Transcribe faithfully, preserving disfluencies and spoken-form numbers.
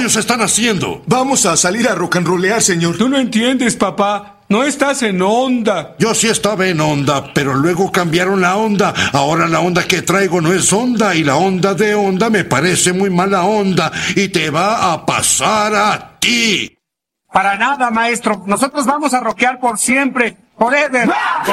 demonios están haciendo? Vamos a salir a rock and rollear, señor. Tú no entiendes, papá. No estás en onda. Yo sí estaba en onda, pero luego cambiaron la onda. Ahora la onda que traigo no es onda, y la onda de onda me parece muy mala onda, y te va a pasar a ti. Para nada, maestro. Nosotros vamos a rockear por siempre. Forever.